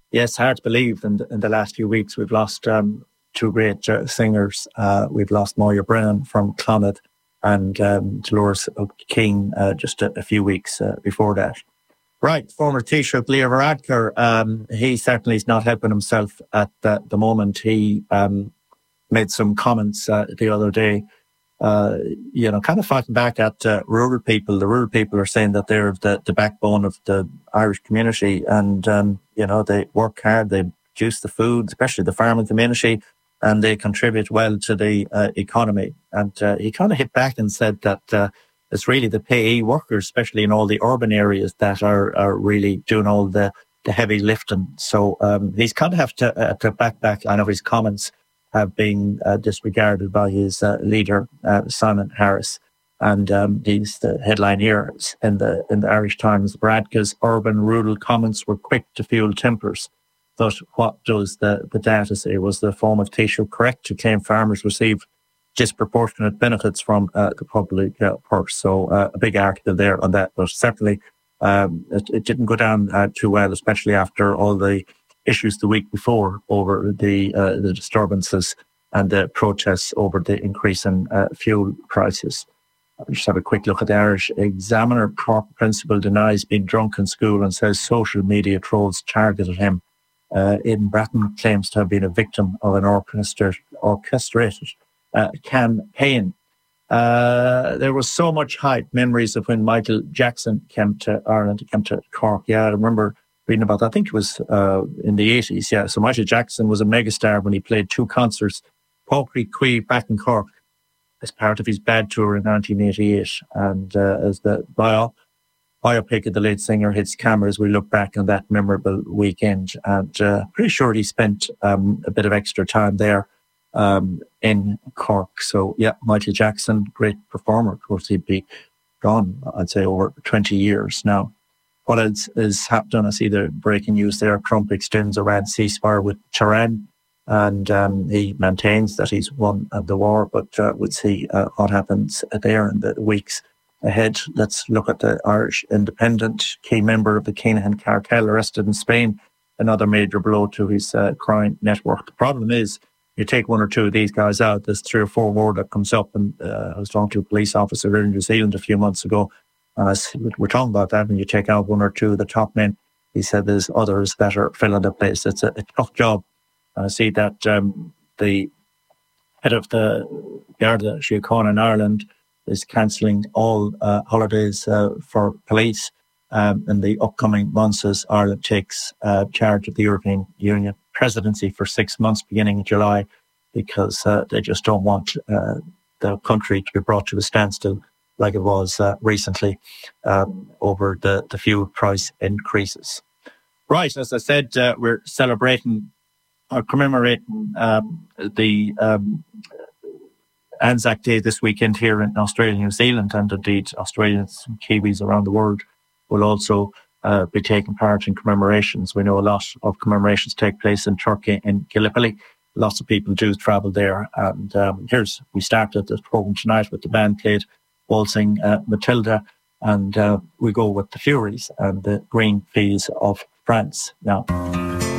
Yes, hard to believe. In the last few weeks, we've lost two great singers. We've lost Moya Brennan from Clonard and Dolores King just a few weeks before that. Right, former Taoiseach Leo Varadkar, he certainly is not helping himself at the moment. He made some comments the other day, kind of fighting back at rural people. The rural people are saying that they're the backbone of the Irish community, and they work hard, they produce the food, especially the farming community, and they contribute well to the economy. And he kind of hit back and said that it's really the payee workers, especially in all the urban areas, that are really doing all the heavy lifting. So he's kind of have to back. I know his comments have been disregarded by his leader, Simon Harris. And he's the headline here in the Irish Times. Varadkar's urban-rural comments were quick to fuel tempers. But what does the data say? Was the form of Taoiseach correct to claim farmers received disproportionate benefits from the public purse? So a big article there on that. But certainly it didn't go down too well, especially after all the issues the week before over the disturbances and the protests over the increase in fuel prices. I'll just have a quick look at the Irish Examiner. Cork principal denies being drunk in school and says social media trolls targeted him. Aidan Bratton claims to have been a victim of an orchestrated campaign. There was so much hype, memories of when Michael Jackson came to Ireland, came to Cork. Yeah, I remember reading about that. I think it was in the 80s. Yeah, so Michael Jackson was a megastar when he played two concerts, Pócraí Cui back in Cork, as part of his Bad Tour in 1988. And as the biopic of the late singer hits cameras, we look back on that memorable weekend, and pretty sure he spent a bit of extra time there in Cork. So yeah, Michael Jackson, great performer. Of course, he'd be gone, I'd say, over 20 years now. What else is happening? I see the breaking news there. Trump extends Iran ceasefire with Tehran, and he maintains that he's won the war, but we'll see what happens there in the weeks ahead. Let's look at the Irish Independent. Key member of the Kinahan cartel arrested in Spain. Another major blow to his crime network. The problem is, you take one or two of these guys out, there's 3 or 4 more that comes up. And I was talking to a police officer in New Zealand a few months ago, and we're talking about that. When you take out 1 or 2 of the top men, he said there's others that are filling the place. It's a tough job. And I see that the head of the Garda Síochána in Ireland is cancelling all holidays for police in the upcoming months as Ireland takes charge of the European Union presidency for 6 months beginning in July, because they just don't want the country to be brought to a standstill like it was recently over the fuel price increases. Right, as I said, we're celebrating or commemorating the Anzac Day this weekend here in Australia and New Zealand, and indeed Australians and Kiwis around the world will also be taking part in commemorations. We know a lot of commemorations take place in Turkey, in Gallipoli. Lots of people do travel there. And we started this program tonight with the band played Waltzing Matilda, and we go with the Furies and the Green Fields of France now.